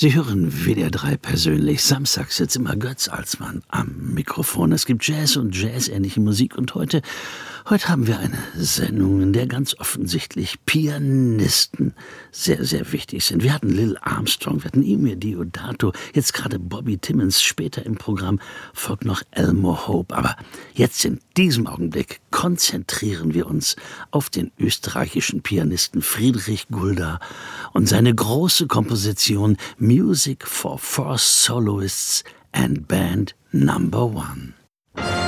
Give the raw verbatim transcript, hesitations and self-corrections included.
Sie hören W D R drei persönlich. Samstag sitzt immer Götz Alsmann am Mikrofon. Es gibt Jazz und Jazz-ähnliche Musik und heute, heute haben wir eine Sendung, in der ganz offensichtlich Pianisten sehr, sehr wichtig sind. Wir hatten Lil Armstrong, wir hatten Emir Deodato, jetzt gerade Bobby Timmons, später im Programm folgt noch Elmore Hope. Aber jetzt in diesem Augenblick konzentrieren wir uns auf den österreichischen Pianisten Friedrich Gulda und seine große Komposition Music for Four Soloists and Band Number One.